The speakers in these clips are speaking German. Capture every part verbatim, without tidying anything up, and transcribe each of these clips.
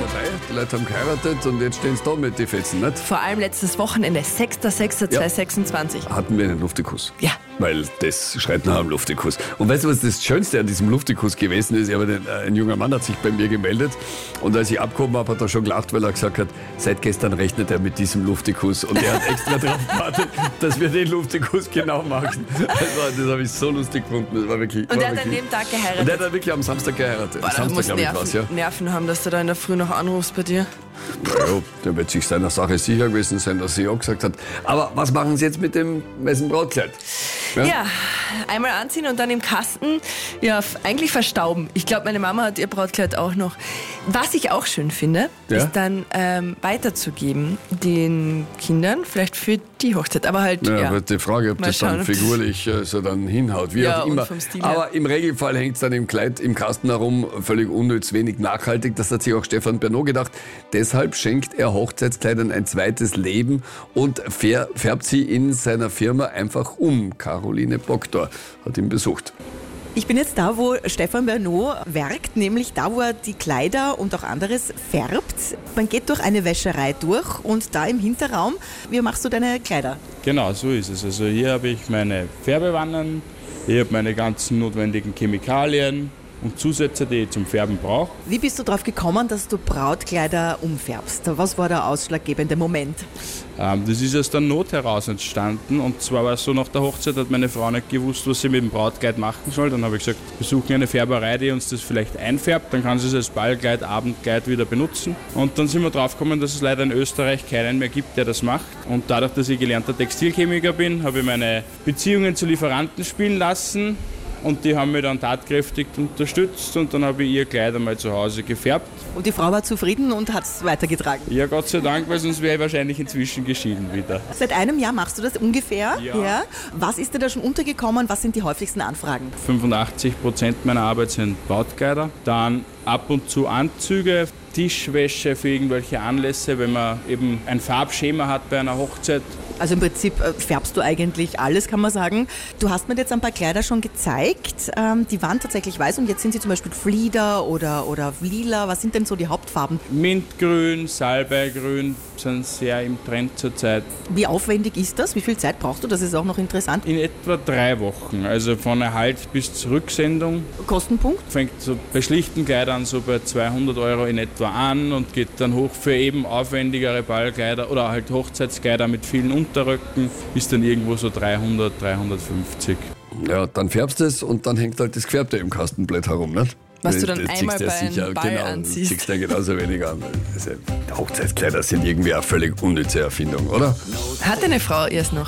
vorbei. Die Leute haben geheiratet und jetzt stehen sie da mit den Fetzen, nicht? Vor allem letztes Wochenende, sechster sechster zweitausendsechsundzwanzig. Hatten wir einen Luftikuss. Ja. Weil das schreit nach einem Luftikuss. Und weißt du, was das Schönste an diesem Luftikuss gewesen ist? Aber ein junger Mann hat sich bei mir gemeldet und als ich abgehoben habe, hat er schon gelacht, weil er gesagt hat, seit gestern rechnet er mit diesem Luftikuss und er hat extra darauf gewartet, dass wir den Luftikuss genau machen. Also, das habe ich so lustig gefunden. Das war wirklich, Und war er hat an wirklich, dem Tag geheiratet. Und er hat dann wirklich am Samstag geheiratet. Boah, Am Samstag, muss glaube ich, Nerven, war's, ja. Nerven haben, dass du da in der Früh noch anrufst bei dir. Ja, der wird sich seiner Sache sicher gewesen sein, dass sie ja gesagt hat. Aber was machen Sie jetzt mit dem weißen Brautkleid? Ja? ja, einmal anziehen und dann im Kasten, ja, f- eigentlich verstauben. Ich glaube, meine Mama hat ihr Brautkleid auch noch. Was ich auch schön finde, Ja? ist dann ähm, weiterzugeben den Kindern, vielleicht für die Hochzeit, aber halt, Ja, ja. wird die Frage, ob Mal das schauen, dann ob das- figurlich äh, so dann hinhaut, wie Ja, auch und immer. vom Stil her. Aber im Regelfall hängt es dann im Kleid im Kasten herum, völlig unnütz, wenig nachhaltig. Das hat sich auch Stefan Bernot gedacht. Deshalb schenkt er Hochzeitskleidern ein zweites Leben und fär- färbt sie in seiner Firma einfach um. Caroline Boktor hat ihn besucht. Ich bin jetzt da, wo Stefan Bernot werkt, nämlich da, wo er die Kleider und auch anderes färbt. Man geht durch eine Wäscherei durch und da im Hinterraum, wie machst du deine Kleider? Genau, so ist es. Also hier habe ich meine Färbewannen, ich habe meine ganzen notwendigen Chemikalien und Zusätze, die ich zum Färben brauche. Wie bist du darauf gekommen, dass du Brautkleider umfärbst? Was war der ausschlaggebende Moment? Ähm, das ist aus der Not heraus entstanden und zwar war es so, nach der Hochzeit hat meine Frau nicht gewusst, was sie mit dem Brautkleid machen soll. Dann habe ich gesagt, wir suchen eine Färberei, die uns das vielleicht einfärbt, dann kann sie es als Ballkleid, Abendkleid wieder benutzen. Und dann sind wir drauf gekommen, dass es leider in Österreich keinen mehr gibt, der das macht. Und dadurch, dass ich gelernter Textilchemiker bin, habe ich meine Beziehungen zu Lieferanten spielen lassen. Und die haben mich dann tatkräftig unterstützt und dann habe ich ihr Kleid einmal zu Hause gefärbt. Und die Frau war zufrieden und hat es weitergetragen. Ja, Gott sei Dank, weil sonst wäre ich wahrscheinlich inzwischen geschieden wieder. Seit einem Jahr machst du das ungefähr. Ja. Was ist dir da schon untergekommen? Was sind die häufigsten Anfragen? fünfundachtzig Prozent meiner Arbeit sind Brautkleider. Dann ab und zu Anzüge, Tischwäsche für irgendwelche Anlässe, wenn man eben ein Farbschema hat bei einer Hochzeit. Also im Prinzip äh, färbst du eigentlich alles, kann man sagen. Du hast mir jetzt ein paar Kleider schon gezeigt. Ähm, die waren tatsächlich weiß und jetzt sind sie zum Beispiel Flieder oder, oder lila. Was sind denn so die Hauptfarben? Mintgrün, Salbeigrün sind sehr im Trend zurzeit. Wie aufwendig ist das? Wie viel Zeit brauchst du? Das ist auch noch interessant. In etwa drei Wochen, also von Erhalt bis zur Rücksendung. Kostenpunkt? Fängt so bei schlichten Kleidern so bei zweihundert Euro in etwa an und geht dann hoch für eben aufwendigere Ballkleider oder halt Hochzeitskleider mit vielen Unterröcken, ist dann irgendwo so dreihundert, dreihundertfünfzig. Ja, dann färbst du es und dann hängt halt das Gefärbte im Kastenblatt herum, nicht? Was du dann Das einmal ziehst du ja bei einem Ball genau, anziehst. ziehst du ja genauso wenig an. Also, Hochzeitskleider sind irgendwie eine völlig unnütze Erfindung, oder? Hat deine Frau erst noch?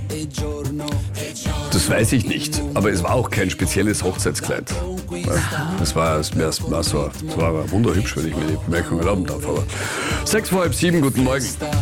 Das weiß ich nicht, aber es war auch kein spezielles Hochzeitskleid. Das war, das war, so, das war wunderhübsch, wenn ich mir die Bemerkung erlauben darf. Aber sechs vor halb sieben, guten Morgen.